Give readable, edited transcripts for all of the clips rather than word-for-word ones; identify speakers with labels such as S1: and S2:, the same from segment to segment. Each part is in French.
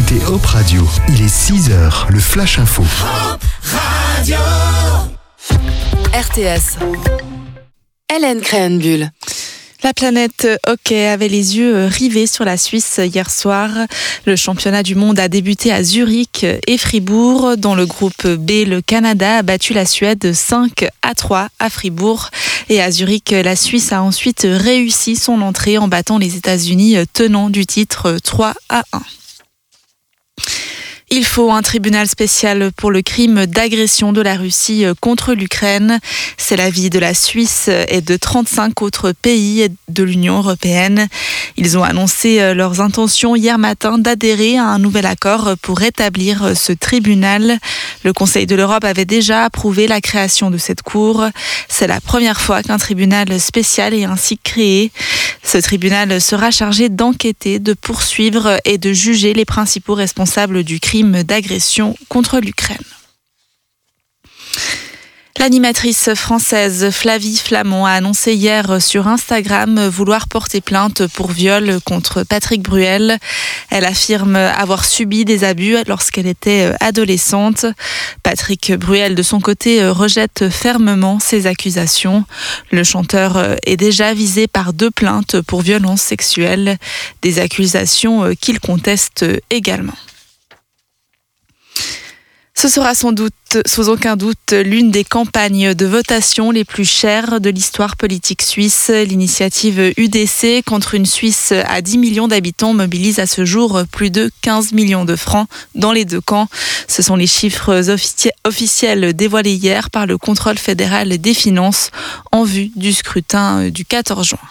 S1: écoutez Hop Radio. Il est 6h, le Flash Info.
S2: Hop Radio.
S3: RTS. Hélène Créhenbuhl.
S4: La planète hockey avait les yeux rivés sur la Suisse hier soir. Le championnat du monde a débuté à Zurich et Fribourg. Dans le groupe B, le Canada a battu la Suède 5-3 à Fribourg. Et à Zurich, la Suisse a ensuite réussi son entrée en battant les États-Unis tenants du titre 3-1. Il faut un tribunal spécial pour le crime d'agression de la Russie contre l'Ukraine. C'est l'avis de la Suisse et de 35 autres pays de l'Union européenne. Ils ont annoncé leurs intentions hier matin d'adhérer à un nouvel accord pour établir ce tribunal. Le Conseil de l'Europe avait déjà approuvé la création de cette cour. C'est la première fois qu'un tribunal spécial est ainsi créé. Ce tribunal sera chargé d'enquêter, de poursuivre et de juger les principaux responsables du crime d'agression contre l'Ukraine. L'animatrice française Flavie Flament a annoncé hier sur Instagram vouloir porter plainte pour viol contre Patrick Bruel. Elle affirme avoir subi des abus lorsqu'elle était adolescente. Patrick Bruel, de son côté, rejette fermement ces accusations. Le chanteur est déjà visé par 2 plaintes pour violences sexuelles, des accusations qu'il conteste également. Ce sera sans aucun doute l'une des campagnes de votation les plus chères de l'histoire politique suisse. L'initiative UDC contre une Suisse à 10 millions d'habitants mobilise à ce jour plus de 15 millions de francs dans les 2 camps. Ce sont les chiffres officiels dévoilés hier par le Contrôle fédéral des finances en vue du scrutin du 14 juin.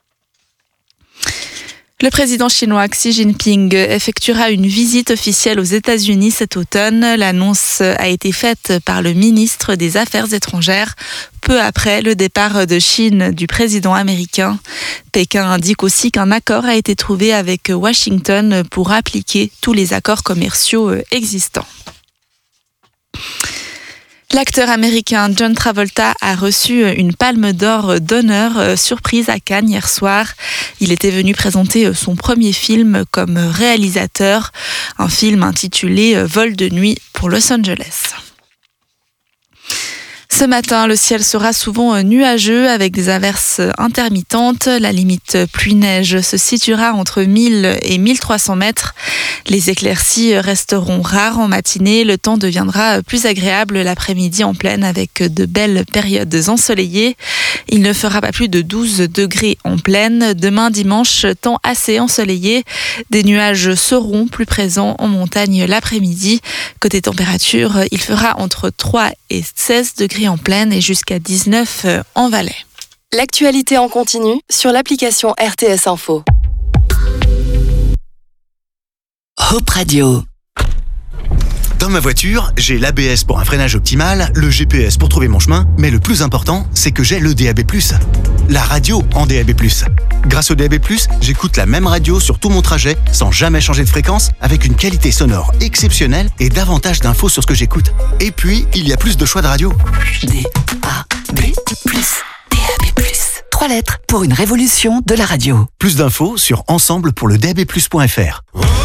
S4: Le président chinois Xi Jinping effectuera une visite officielle aux États-Unis cet automne. L'annonce a été faite par le ministre des Affaires étrangères peu après le départ de Chine du président américain. Pékin indique aussi qu'un accord a été trouvé avec Washington pour appliquer tous les accords commerciaux existants. L'acteur américain John Travolta a reçu une palme d'or d'honneur surprise à Cannes hier soir. Il était venu présenter son premier film comme réalisateur, un film intitulé Vol de nuit pour Los Angeles. Ce matin, le ciel sera souvent nuageux avec des averses intermittentes. La limite pluie-neige se situera entre 1000 et 1300 mètres. Les éclaircies resteront rares en matinée. Le temps deviendra plus agréable l'après-midi en plaine avec de belles périodes ensoleillées. Il ne fera pas plus de 12 degrés en plaine. Demain dimanche, temps assez ensoleillé. Des nuages seront plus présents en montagne l'après-midi. Côté température, il fera entre 3 et 16 degrés en plaine et jusqu'à 19 en Valais.
S3: L'actualité en continu sur l'application RTS Info.
S2: Hop Radio.
S5: Dans ma voiture, j'ai l'ABS pour un freinage optimal, le GPS pour trouver mon chemin, mais le plus important, c'est que j'ai le DAB+, la radio en DAB+. Grâce au DAB+, j'écoute la même radio sur tout mon trajet, sans jamais changer de fréquence, avec une qualité sonore exceptionnelle et davantage d'infos sur ce que j'écoute. Et puis, il y a plus de choix de radio.
S2: DAB+. DAB+. 3 lettres pour une révolution de la radio.
S5: Plus d'infos sur ensemble pour le DAB+.fr.